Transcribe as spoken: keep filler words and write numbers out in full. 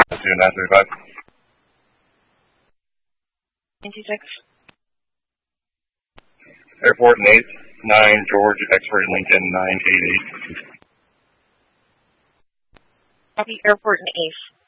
two nine three five. ninety-six. Airport and eighth, nine George X-ray Lincoln nine eight eight. Copy, Airport and eighth.